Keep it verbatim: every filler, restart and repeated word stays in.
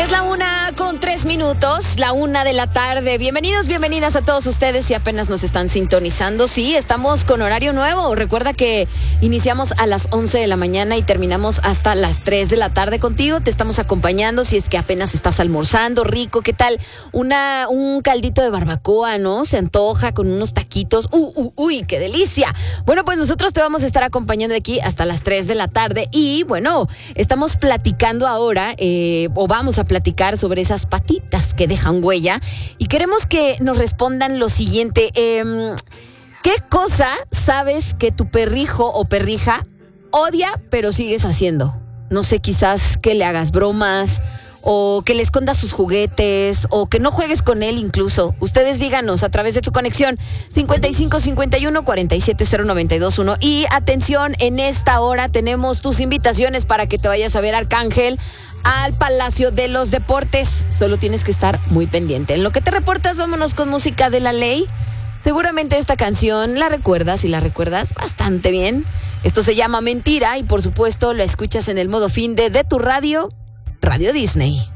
Ya es la una con tres minutos, la una de la tarde. Bienvenidos, bienvenidas a todos ustedes si apenas nos están sintonizando. Sí, estamos con horario nuevo. Recuerda que iniciamos a las once de la mañana y terminamos hasta las tres de la tarde contigo. Te estamos acompañando si es que apenas estás almorzando. Rico, ¿qué tal? Una, un caldito de barbacoa, ¿no? Se antoja con unos taquitos. ¡Uh, uh, uy! ¡Qué delicia! Bueno, pues nosotros te vamos a estar acompañando de aquí hasta las tres de la tarde. Y bueno, estamos platicando ahora, eh, o vamos a platicar sobre esas patitas que dejan huella y queremos que nos respondan lo siguiente. Eh, ¿Qué cosa sabes que tu perrijo o perrija odia pero sigues haciendo? No sé, quizás que le hagas bromas o que le escondas sus juguetes o que no juegues con él incluso. Ustedes díganos a través de tu conexión cincuenta y cinco cincuenta y uno cuarenta y siete cero noventa y dos uno. Y atención, en esta hora tenemos tus invitaciones para que te vayas a ver Arcángel al Palacio de los Deportes. Solo tienes que estar muy pendiente. En lo que te reportas, vámonos con música de La Ley. Seguramente esta canción la recuerdas y la recuerdas bastante bien. Esto se llama Mentira y por supuesto la escuchas en el modo fin de, de tu radio, Radio Disney.